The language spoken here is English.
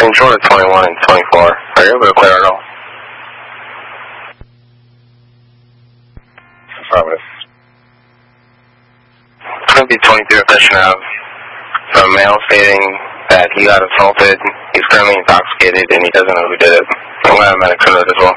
10 short of 21 and 24. Are you able to clear or no? Affirmative. It's going to be 23 Reflection Ave. A male stating that he got assaulted, he's currently intoxicated, and he doesn't know who did it. I'm going to have medics under it as well.